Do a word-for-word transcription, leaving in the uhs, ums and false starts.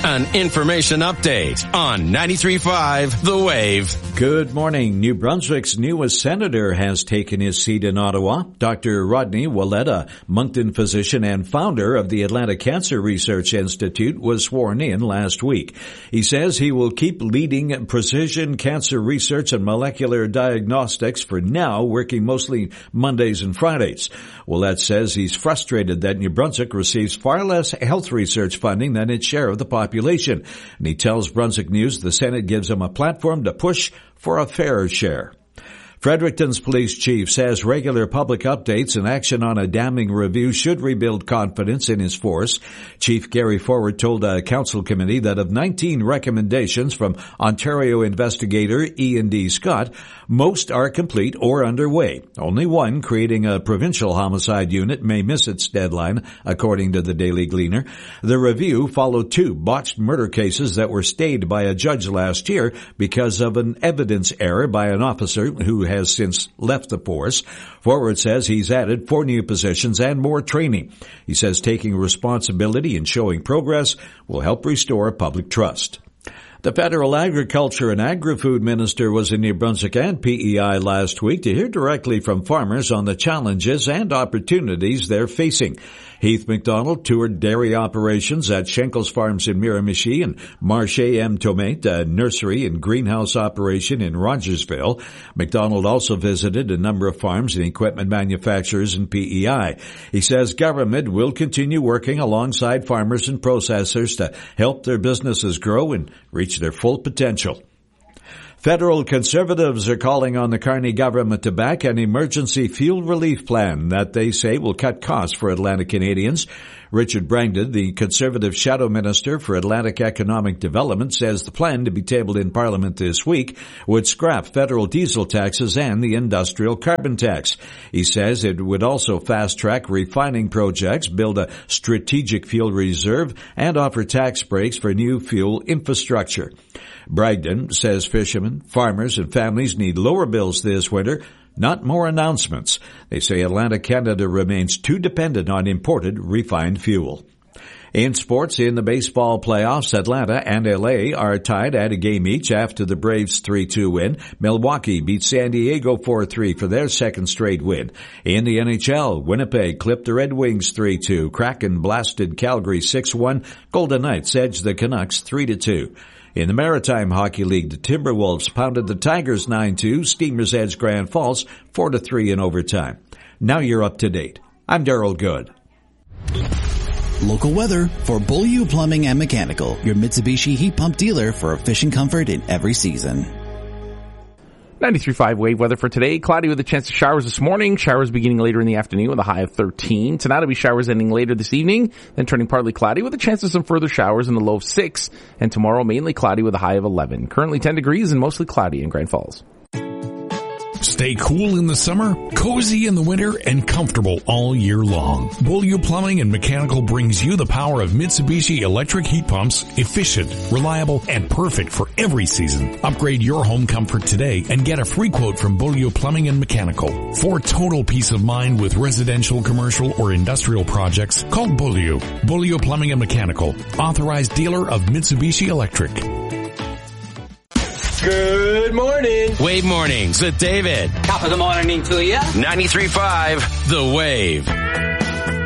an information update on ninety-three point five The Wave. Good morning. New Brunswick's newest senator has taken his seat in Ottawa. Doctor Rodney Willett, a Moncton physician and founder of the Atlantic Cancer Research Institute, was sworn in last week. He says he will keep leading precision cancer research and molecular diagnostics for now, working mostly Mondays and Fridays. Willett says he's frustrated that New Brunswick receives far less health research funding than its share of the population. And he tells Brunswick News the Senate gives him a platform to push for a fairer share. Fredericton's police chief says regular public updates and action on a damning review should rebuild confidence in his force. Chief Gary Forward told a council committee that of nineteen recommendations from Ontario investigator Ian D. Scott, most are complete or underway. Only one, creating a provincial homicide unit, may miss its deadline, according to the Daily Gleaner. The review followed two botched murder cases that were stayed by a judge last year because of an evidence error by an officer who has since left the force. Forward says he's added four new positions and more training. He says taking responsibility and showing progress will help restore public trust. The federal agriculture and agri-food minister was in New Brunswick and P E I last week to hear directly from farmers on the challenges and opportunities they're facing. Heath McDonald toured dairy operations at Schenkels Farms in Miramichi and Marché M. Tomate, a nursery and greenhouse operation in Rogersville. McDonald also visited a number of farms and equipment manufacturers in P E I. He says government will continue working alongside farmers and processors to help their businesses grow and reach their full potential. Federal Conservatives are calling on the Carney government to back an emergency fuel relief plan that they say will cut costs for Atlantic Canadians. Richard Brangden, the Conservative Shadow Minister for Atlantic Economic Development, says the plan to be tabled in Parliament this week would scrap federal diesel taxes and the industrial carbon tax. He says it would also fast-track refining projects, build a strategic fuel reserve, and offer tax breaks for new fuel infrastructure. Bragdon says fishermen, farmers, and families need lower bills this winter, not more announcements. They say Atlantic Canada remains too dependent on imported refined fuel. In sports, in the baseball playoffs, Atlanta and L A are tied at a game each after the Braves three two win. Milwaukee beat San Diego four three for their second straight win. In the N H L, Winnipeg clipped the Red Wings three two. Kraken blasted Calgary six one. Golden Knights edged the Canucks three to two. In the Maritime Hockey League, the Timberwolves pounded the Tigers nine two. Steamers edged Grand Falls four to three in overtime. Now you're up to date. I'm Daryl Good. Local weather for Beaulieu Plumbing and Mechanical, your Mitsubishi heat pump dealer for efficient comfort in every season. ninety-three point five wave weather for today. Cloudy with a chance of showers this morning. Showers beginning later in the afternoon with a high of thirteen. Tonight will be showers ending later this evening, then turning partly cloudy with a chance of some further showers in the low of six. And tomorrow mainly cloudy with a high of eleven. Currently ten degrees and mostly cloudy in Grand Falls. Stay cool in the summer, cozy in the winter, and comfortable all year long. Beaulieu Plumbing and Mechanical brings you the power of Mitsubishi electric heat pumps, efficient, reliable, and perfect for every season. Upgrade your home comfort today and get a free quote from Beaulieu Plumbing and Mechanical. For total peace of mind with residential, commercial, or industrial projects, call Beaulieu. Beaulieu Plumbing and Mechanical, authorized dealer of Mitsubishi Electric. Good morning. Wave Mornings with David. Top of the morning to you. ninety-three point five The Wave.